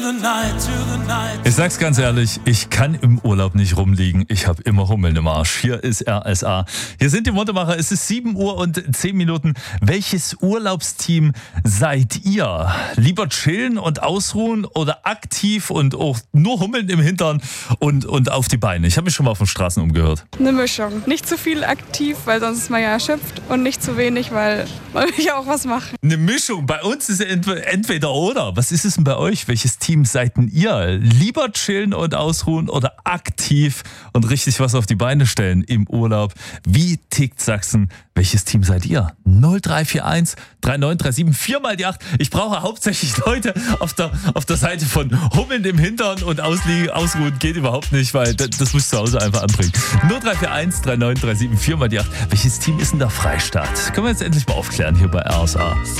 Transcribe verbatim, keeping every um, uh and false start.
Ich sag's ganz ehrlich, ich kann im Urlaub nicht rumliegen. Ich habe immer Hummeln im Arsch. Hier ist R S A. Hier sind die Mundemacher. Es ist sieben Uhr und zehn Minuten. Welches Urlaubsteam seid ihr? Lieber chillen und ausruhen oder aktiv und auch nur Hummeln im Hintern und, und auf die Beine? Ich habe mich schon mal auf den Straßen umgehört. Eine Mischung. Nicht zu viel aktiv, weil sonst ist man ja erschöpft, und nicht zu wenig, weil man will ja auch was machen. Eine Mischung. Bei uns ist es entweder oder. Was ist es denn bei euch? Welches Team seid denn ihr? Lieber chillen und ausruhen oder aktiv und richtig was auf die Beine stellen im Urlaub? Wie tickt Sachsen? Welches Team seid ihr? null drei vier eins drei neun drei sieben vier mal die acht. Ich brauche hauptsächlich Leute auf der, auf der Seite von Hummeln im Hintern und Auslie- ausruhen geht überhaupt nicht, weil das, das muss ich zu Hause einfach anbringen. null drei vier eins drei neun drei sieben vier mal die acht. Welches Team ist denn der Freistaat? Können wir jetzt endlich mal aufklären hier bei R S A.